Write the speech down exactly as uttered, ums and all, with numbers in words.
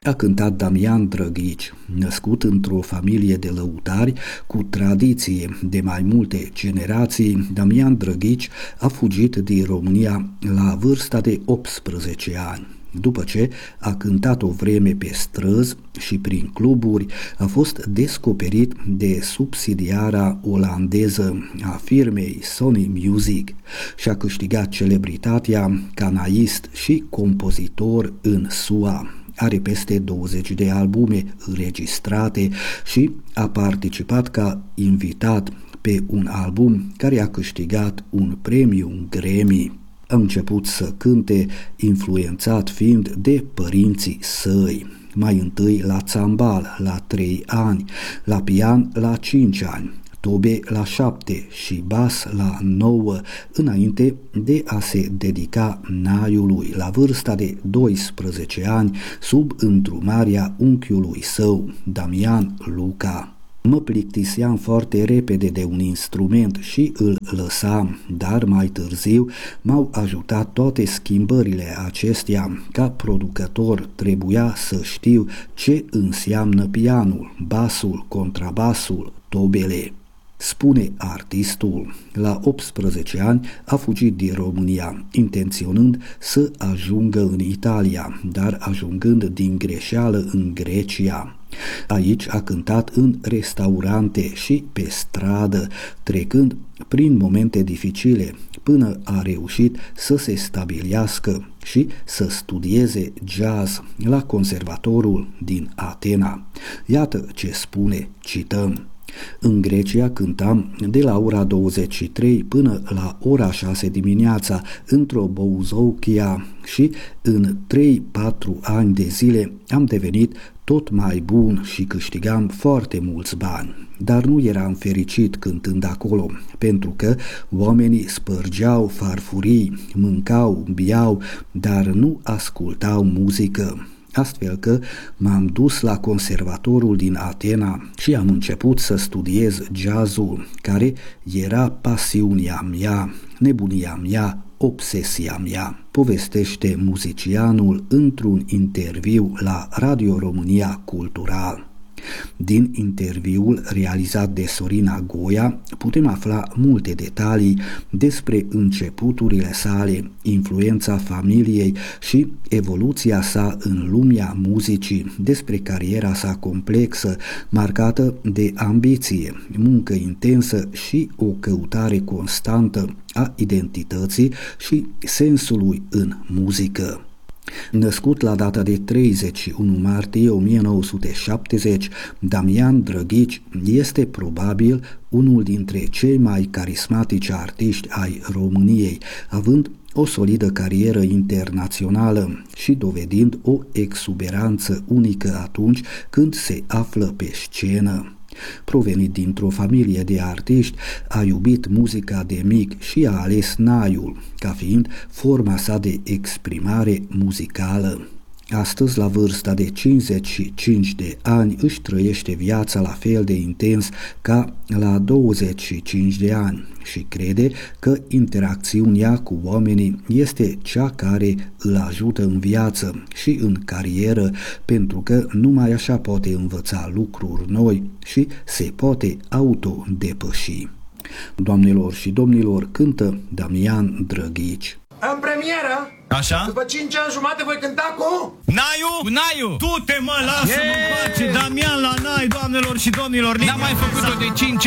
A cântat Damian Drăghici. Născut într-o familie de lăutari cu tradiție de mai multe generații, Damian Drăghici a fugit din România la vârsta de optsprezece ani. După ce a cântat o vreme pe străzi și prin cluburi, a fost descoperit de subsidiara olandeză a firmei Sony Music și a câștigat celebritatea ca naist și compozitor în S U A. Are peste douăzeci de albume înregistrate și a participat ca invitat pe un album care a câștigat un premiu Grammy. A început să cânte influențat fiind de părinții săi, mai întâi la țambal la trei ani, la pian la cinci ani, tobe la șapte și bas la nouă, înainte de a se dedica naiului la vârsta de doisprezece ani sub îndrumarea unchiului său, Damian Luca. Mă plictiseam foarte repede de un instrument și îl lăsam, dar mai târziu m-au ajutat toate schimbările acestea. Ca producător trebuia să știu ce înseamnă pianul, basul, contrabasul, tobele. Spune artistul, la optsprezece ani a fugit din România, intenționând să ajungă în Italia, dar ajungând din greșeală în Grecia. Aici a cântat în restaurante și pe stradă, trecând prin momente dificile, până a reușit să se stabilească și să studieze jazz la conservatorul din Atena. Iată ce spune, cităm: în Grecia cântam de la ora douăzeci și trei până la ora șase dimineața într-o bouzouchia și în trei patru ani de zile am devenit tot mai bun și câștigam foarte mulți bani. Dar nu eram fericit cântând acolo, pentru că oamenii spărgeau farfurii, mâncau, biau, dar nu ascultau muzică. Astfel că m-am dus la conservatorul din Atena și am început să studiez jazzul, care era pasiunea mea, nebunia mea, obsesia mea, povestește muzicianul într-un interviu la Radio România Cultural. Din interviul realizat de Sorina Goia putem afla multe detalii despre începuturile sale, influența familiei și evoluția sa în lumea muzicii, despre cariera sa complexă, marcată de ambiție, muncă intensă și o căutare constantă a identității și sensului în muzică. Născut la data de treizeci și unu martie o mie nouă sute șaptezeci, Damian Drăghici este probabil unul dintre cei mai carismatici artiști ai României, având o solidă carieră internațională și dovedind o exuberanță unică atunci când se află pe scenă. Provenit dintr-o familie de artiști, a iubit muzica de mic și a ales naiul ca fiind forma sa de exprimare muzicală. Astăzi, la vârsta de cincizeci și cinci de ani, își trăiește viața la fel de intens ca la douăzeci și cinci de ani și crede că interacțiunea cu oamenii este cea care îl ajută în viață și în carieră, pentru că numai așa poate învăța lucruri noi și se poate autodepăși. Doamnelor și domnilor, cântă Damian Drăghici. În premieră, așa? După cinci ani jumate voi cânta cu... Naiu? Cu Naiu! Du-te, mă, lasă-mă în pace, Damian la Nai, doamnelor și domnilor. N-am mai făcut-o de cinci